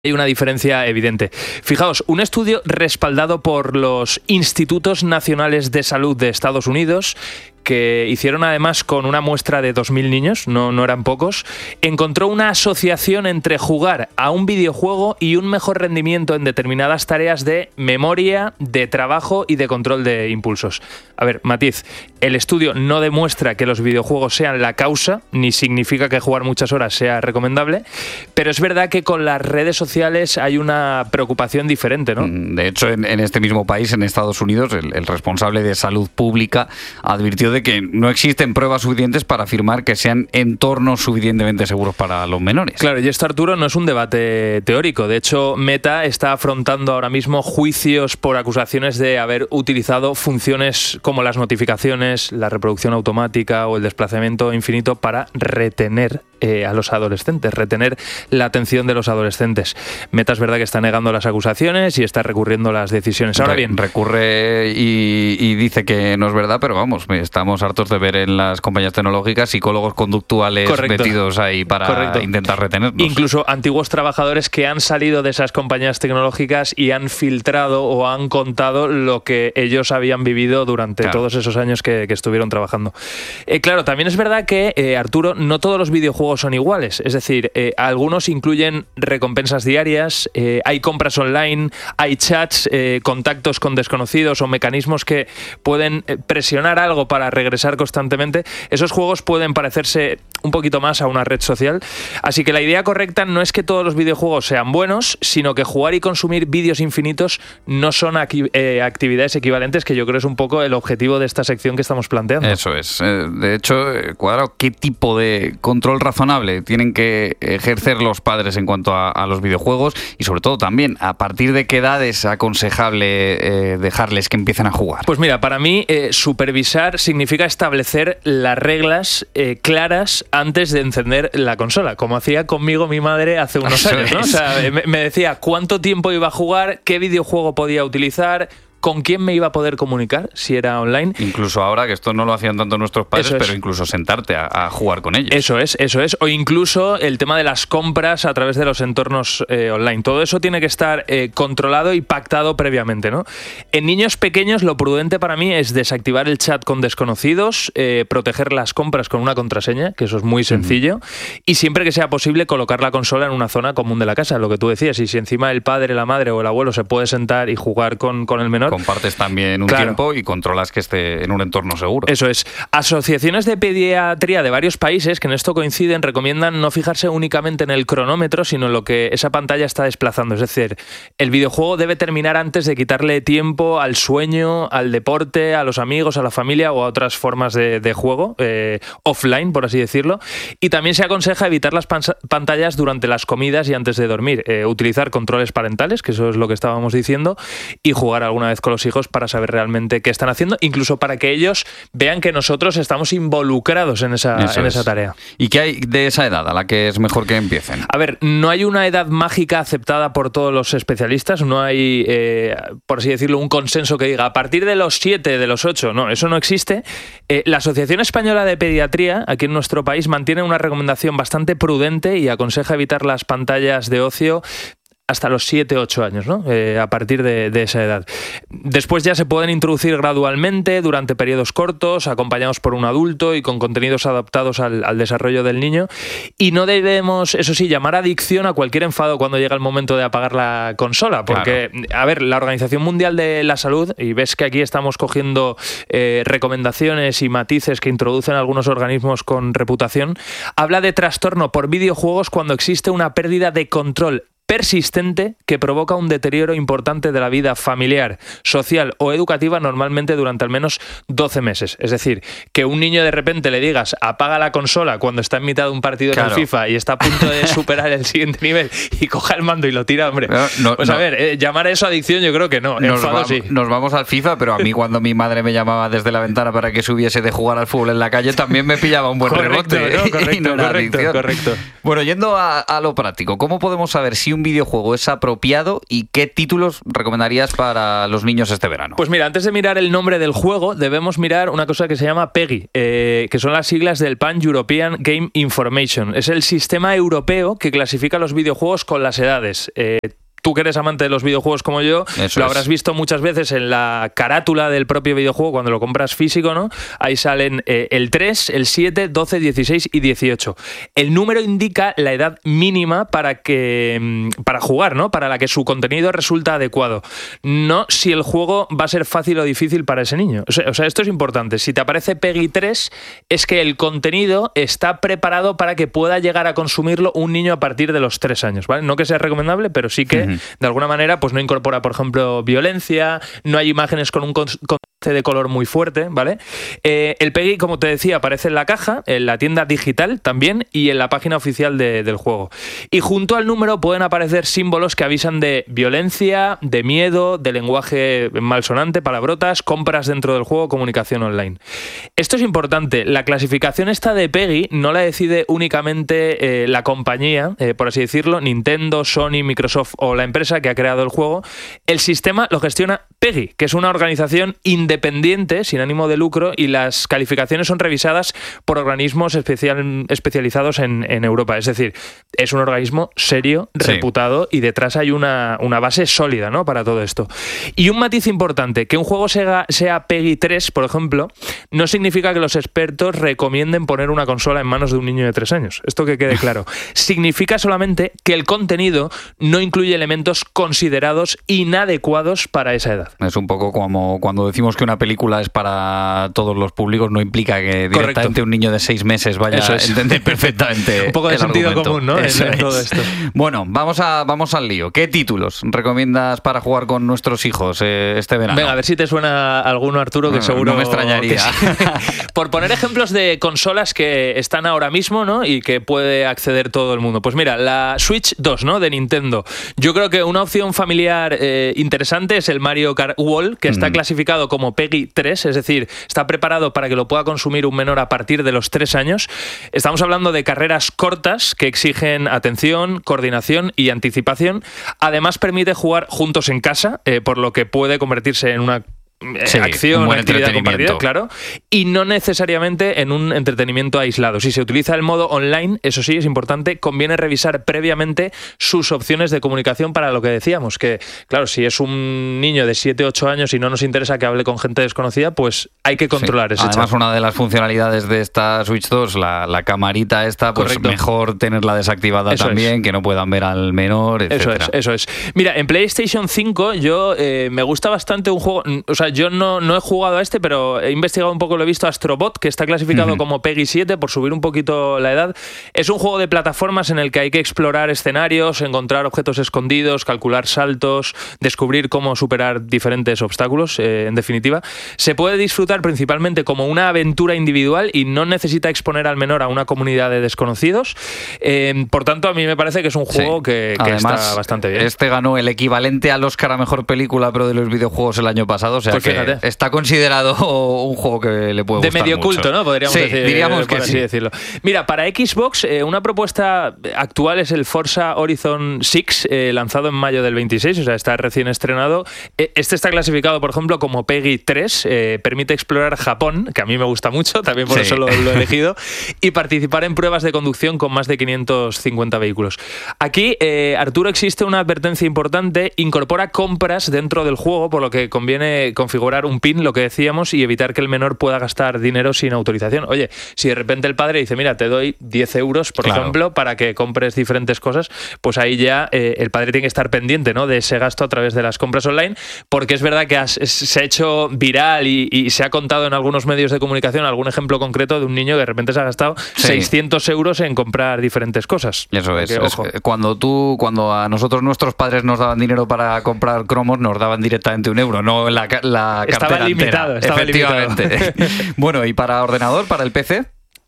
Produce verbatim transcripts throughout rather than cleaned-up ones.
Hay una diferencia evidente. Fijaos, un estudio respaldado por los Institutos Nacionales de Salud de Estados Unidos, que hicieron además con una muestra de dos mil niños, no, no eran pocos, encontró una asociación entre jugar a un videojuego y un mejor rendimiento en determinadas tareas de memoria, de trabajo y de control de impulsos. A ver, matiz, el estudio no demuestra que los videojuegos sean la causa, ni significa que jugar muchas horas sea recomendable, pero es verdad que con las redes sociales hay una preocupación diferente, ¿no? De hecho, en, en este mismo país, en Estados Unidos, el, el responsable de salud pública advirtió de que no existen pruebas suficientes para afirmar que sean entornos suficientemente seguros para los menores. Claro, y esto, Arturo, no es un debate teórico. De hecho, Meta está afrontando ahora mismo juicios por acusaciones de haber utilizado funciones como las notificaciones, la reproducción automática o el desplazamiento infinito para retener eh, a los adolescentes, retener la atención de los adolescentes. Meta es verdad que está negando las acusaciones y está recurriendo las decisiones. Ahora bien, recurre y, y dice que no es verdad, pero vamos, estamos hartos de ver en las compañías tecnológicas psicólogos conductuales Correcto. metidos ahí para Correcto. intentar retenernos. Incluso antiguos trabajadores que han salido de esas compañías tecnológicas y han filtrado o han contado lo que ellos habían vivido durante claro. todos esos años que, que estuvieron trabajando. Eh, claro, también es verdad que, eh, Arturo, no todos los videojuegos son iguales. Es decir, eh, algunos incluyen recompensas diarias, eh, hay compras online, hay chats, eh, contactos con desconocidos o mecanismos que pueden presionar algo para regresar constantemente. Esos juegos pueden parecerse un poquito más a una red social. Así que la idea correcta no es que todos los videojuegos sean buenos, sino que jugar y consumir vídeos infinitos no son aquí, eh, actividades equivalentes, que yo creo es un poco el objetivo de esta sección que estamos planteando. Eso es. De hecho, Cuadrado, ¿qué tipo de control razonable tienen que ejercer los padres en cuanto a, a los videojuegos? Y sobre todo también, ¿a partir de qué edad es aconsejable eh, dejarles que empiecen a jugar? Pues mira, para mí, eh, supervisar significa establecer las reglas eh, claras antes de encender la consola, como hacía conmigo mi madre hace unos Eso años, ¿no? O sea, me, me decía cuánto tiempo iba a jugar, qué videojuego podía utilizar, con quién me iba a poder comunicar si era online. Incluso ahora, que esto no lo hacían tanto nuestros padres, pero incluso sentarte a, a jugar con ellos. Eso es, eso es. O incluso el tema de las compras a través de los entornos eh, online. Todo eso tiene que estar eh, controlado y pactado previamente, ¿no? En niños pequeños, lo prudente para mí es desactivar el chat con desconocidos, eh, proteger las compras con una contraseña, que eso es muy sencillo, uh-huh. y siempre que sea posible colocar la consola en una zona común de la casa, lo que tú decías. Y si encima el padre, la madre o el abuelo se puede sentar y jugar con, con el menor, compartes también un claro. tiempo y controlas que esté en un entorno seguro. Eso es. Asociaciones de pediatría de varios países, que en esto coinciden, recomiendan no fijarse únicamente en el cronómetro, sino en lo que esa pantalla está desplazando. Es decir, el videojuego debe terminar antes de quitarle tiempo al sueño, al deporte, a los amigos, a la familia o a otras formas de, de juego, eh, offline, por así decirlo. Y también se aconseja evitar las pan- pantallas durante las comidas y antes de dormir. Eh, utilizar controles parentales, que eso es lo que estábamos diciendo, y jugar alguna vez con los hijos para saber realmente qué están haciendo, incluso para que ellos vean que nosotros estamos involucrados en esa, en esa tarea. ¿Y qué hay de esa edad a la que es mejor que empiecen? A ver, no hay una edad mágica aceptada por todos los especialistas, no hay, eh, por así decirlo, un consenso que diga a partir de los siete, de los ocho, no, eso no existe. Eh, la Asociación Española de Pediatría, aquí en nuestro país, mantiene una recomendación bastante prudente y aconseja evitar las pantallas de ocio hasta los siete u ocho años, ¿no? Eh, a partir de, de esa edad. Después ya se pueden introducir gradualmente durante periodos cortos, acompañados por un adulto y con contenidos adaptados al, al desarrollo del niño. Y no debemos, eso sí, llamar adicción a cualquier enfado cuando llega el momento de apagar la consola, porque, claro. a ver, la Organización Mundial de la Salud, y ves que aquí estamos cogiendo eh, recomendaciones y matices que introducen algunos organismos con reputación, habla de trastorno por videojuegos cuando existe una pérdida de control persistente que provoca un deterioro importante de la vida familiar, social o educativa, normalmente durante al menos doce meses. Es decir, que un niño de repente le digas apaga la consola cuando está en mitad de un partido claro. en el FIFA y está a punto de superar el siguiente nivel y coja el mando y lo tira, hombre. No, no, pues a no. ver, eh, llamar a eso adicción yo creo que no. Nos, Enfado, vamos, sí. nos vamos al FIFA, pero a mí cuando mi madre me llamaba desde la ventana para que subiese de jugar al fútbol en la calle también me pillaba un buen correcto, rebote. ¿no? Correcto, no correcto, correcto. Bueno, yendo a, a lo práctico, ¿cómo podemos saber si un un videojuego es apropiado y qué títulos recomendarías para los niños este verano? Pues mira, antes de mirar el nombre del juego, debemos mirar una cosa que se llama PEGI, eh, que son las siglas del Pan-European Game Information. Es el sistema europeo que clasifica los videojuegos con las edades. Eh, Tú que eres amante de los videojuegos como yo, Eso lo es. habrás visto muchas veces en la carátula del propio videojuego cuando lo compras físico, ¿no? Ahí salen eh, el tres, el siete, doce, dieciséis y dieciocho. El número indica la edad mínima para que para jugar, ¿no? Para la que su contenido resulta adecuado. No si el juego va a ser fácil o difícil para ese niño. O sea, o sea, esto es importante. Si te aparece PEGI tres, es que el contenido está preparado para que pueda llegar a consumirlo un niño a partir de los tres años, ¿vale? No que sea recomendable, pero sí que de alguna manera pues no incorpora, por ejemplo, violencia, no hay imágenes con un contraste de color muy fuerte, ¿vale? Eh, el PEGI, como te decía, aparece en la caja, en la tienda digital también y en la página oficial de, del juego. Y junto al número pueden aparecer símbolos que avisan de violencia, de miedo, de lenguaje malsonante, palabrotas, compras dentro del juego, comunicación online. Esto es importante. La clasificación esta de PEGI no la decide únicamente eh, la compañía, eh, por así decirlo, Nintendo, Sony, Microsoft o la empresa que ha creado el juego. El sistema lo gestiona PEGI, que es una organización independiente, sin ánimo de lucro, y las calificaciones son revisadas por organismos especial, especializados en, en Europa. Es decir, es un organismo serio, sí. reputado, y detrás hay una, una base sólida, ¿no?, para todo esto. Y un matiz importante, que un juego sea, sea PEGI tres, por ejemplo, no significa que los expertos recomienden poner una consola en manos de un niño de tres años. Esto que quede claro. Significa solamente que el contenido no incluye elementos considerados inadecuados para esa edad. Es un poco como cuando decimos que una película es para todos los públicos, no implica que directamente Correcto. Un niño de seis meses vaya es. a entender perfectamente un poco de el sentido argumento. común, ¿no? En, en todo esto. Bueno, vamos, a, vamos al lío. ¿Qué títulos recomiendas para jugar con nuestros hijos eh, este verano? Venga, a ver si te suena alguno, Arturo, que no, seguro... No me extrañaría. Sí. Por poner ejemplos de consolas que están ahora mismo, ¿no?, y que puede acceder todo el mundo. Pues mira, la Switch dos, ¿no?, de Nintendo. Yo creo que una opción familiar eh, interesante es el Mario Kart World, que está mm. clasificado como PEGI tres, es decir, está preparado para que lo pueda consumir un menor a partir de los tres años. Estamos hablando de carreras cortas que exigen atención, coordinación y anticipación. Además, permite jugar juntos en casa, eh, por lo que puede convertirse en una Sí, acción, un actividad compartida, claro, y no necesariamente en un entretenimiento aislado. Si se utiliza el modo online, eso sí es importante, conviene revisar previamente sus opciones de comunicación para lo que decíamos, que claro, si es un niño de siete u ocho años y no nos interesa que hable con gente desconocida, pues hay que controlar sí. ese Además, chat. Una de las funcionalidades de esta Switch dos, la, la camarita esta, pues Correcto. Mejor tenerla desactivada eso también, es. Que no puedan ver al menor, etcétera. Eso es, eso es. Mira, en PlayStation cinco yo eh, me gusta bastante un juego, o sea, yo no, no he jugado a este, pero he investigado un poco, lo he visto, Astrobot, que está clasificado uh-huh. como PEGI siete, por subir un poquito la edad. Es un juego de plataformas en el que hay que explorar escenarios, encontrar objetos escondidos, calcular saltos, descubrir cómo superar diferentes obstáculos, eh, en definitiva. Se puede disfrutar principalmente como una aventura individual y no necesita exponer al menor a una comunidad de desconocidos. Eh, por tanto, a mí me parece que es un juego sí. que, que Además, está bastante bien. Este ganó el equivalente al Oscar a Mejor Película, pero de los videojuegos el año pasado, o sea pues que fíjate. Está considerado un juego que le puede de gustar medio mucho. culto, ¿no? Podríamos sí, decir, diríamos que así sí. decirlo. Mira, para Xbox, eh, una propuesta actual es el Forza Horizon seis, eh, lanzado en mayo del veintiséis, o sea, está recién estrenado. Este está clasificado, por ejemplo, como PEGI tres, eh, permite explorar Japón, que a mí me gusta mucho, también por sí. eso lo, lo he elegido, y participar en pruebas de conducción con más de quinientos cincuenta vehículos. Aquí, eh, Arturo, existe una advertencia importante: incorpora compras dentro del juego, por lo que conviene configurar un PIN, lo que decíamos, y evitar que el menor pueda gastar dinero sin autorización. Oye, si de repente el padre dice, mira, te doy diez euros, por claro. ejemplo, para que compres diferentes cosas, pues ahí ya eh, el padre tiene que estar pendiente, ¿no?, de ese gasto a través de las compras online, porque es verdad que has, es, se ha hecho viral y, y se ha contado en algunos medios de comunicación algún ejemplo concreto de un niño que de repente se ha gastado sí. seiscientos euros en comprar diferentes cosas. Eso es. Que, ojo. es cuando tú, cuando a nosotros nuestros padres nos daban dinero para comprar cromos, nos daban directamente un euro, no la, la estaba cartera limitado, entera. Estaba Efectivamente. limitado. Bueno, ¿y para ordenador, para el P C?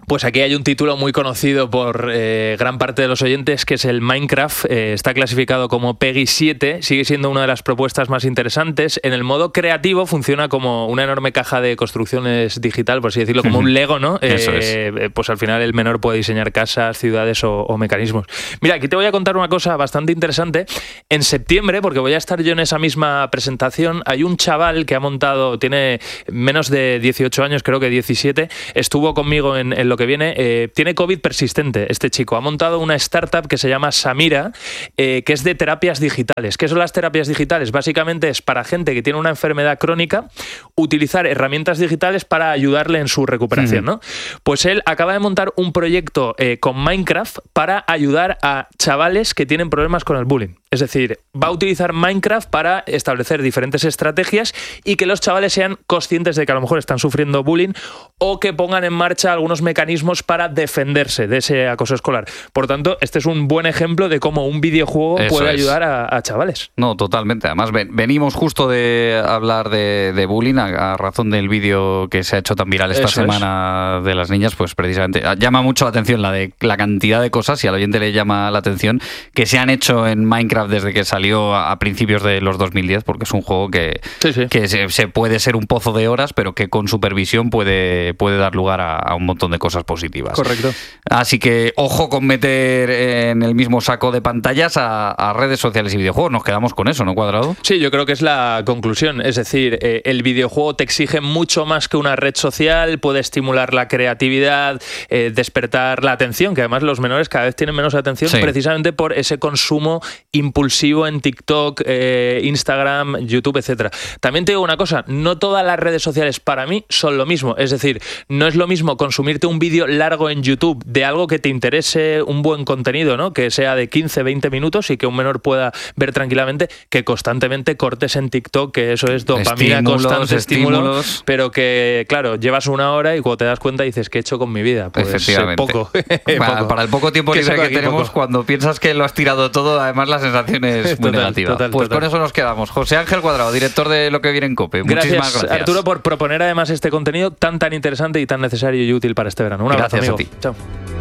Pues aquí hay un título muy conocido por eh, gran parte de los oyentes, que es el Minecraft. Eh, está clasificado como PEGI siete, sigue siendo una de las propuestas más interesantes. En el modo creativo funciona como una enorme caja de construcciones digital, por así decirlo, como un Lego, ¿no? Eso eh, es. Pues al final el menor puede diseñar casas, ciudades o, o mecanismos. Mira, aquí te voy a contar una cosa bastante interesante. En septiembre, porque voy a estar yo en esa misma presentación, hay un chaval que ha montado, tiene menos de dieciocho años, creo que diecisiete, estuvo conmigo en, en lo que viene, eh, tiene COVID persistente este chico, ha montado una startup que se llama Samira, eh, que es de terapias digitales. ¿Qué son las terapias digitales? Básicamente es para gente que tiene una enfermedad crónica utilizar herramientas digitales para ayudarle en su recuperación, ¿no? Pues él acaba de montar un proyecto eh, con Minecraft para ayudar a chavales que tienen problemas con el bullying. Es decir, va a utilizar Minecraft para establecer diferentes estrategias y que los chavales sean conscientes de que a lo mejor están sufriendo bullying o que pongan en marcha algunos mecanismos para defenderse de ese acoso escolar. Por tanto, este es un buen ejemplo de cómo un videojuego Eso puede es. ayudar a, a chavales. No, totalmente. Además, ven, venimos justo de hablar de, de bullying a, a razón del vídeo que se ha hecho tan viral esta Eso semana es. de las niñas, pues precisamente llama mucho la atención la de la cantidad de cosas, y al oyente le llama la atención, que se han hecho en Minecraft desde que salió a principios de los dos mil diez, porque es un juego que, sí, sí. que se, se puede ser un pozo de horas, pero que con supervisión puede, puede dar lugar a, a un montón de cosas positivas. Correcto. Así que ojo con meter en el mismo saco de pantallas a, a redes sociales y videojuegos. Nos quedamos con eso, ¿no, Cuadrado? Sí, yo creo que es la conclusión. Es decir, eh, el videojuego te exige mucho más que una red social, puede estimular la creatividad, eh, despertar la atención, que además los menores cada vez tienen menos atención, sí, precisamente por ese consumo impulsivo en TikTok, eh, Instagram, YouTube, etcétera. También te digo una cosa, no todas las redes sociales para mí son lo mismo. Es decir, no es lo mismo consumirte un vídeo largo en YouTube de algo que te interese, un buen contenido, ¿no? Que sea de quince, veinte minutos y que un menor pueda ver tranquilamente, que constantemente cortes en TikTok, que eso es dopamina, estímulos, constante estímulo, estímulos. Pero que, claro, llevas una hora y cuando te das cuenta dices, ¿qué he hecho con mi vida? Pues efectivamente. Eh, poco. Para, poco. para el poco tiempo libre que tenemos, poco. Cuando piensas que lo has tirado todo, además la sensación es muy total, negativa. Total, pues total. con eso nos quedamos. José Ángel Cuadrado, director de Lo que viene en COPE. Gracias, Muchísimas gracias, Arturo, por proponer además este contenido tan tan interesante y tan necesario y útil para este verano. Un abrazo, gracias amigo. a ti. Chao.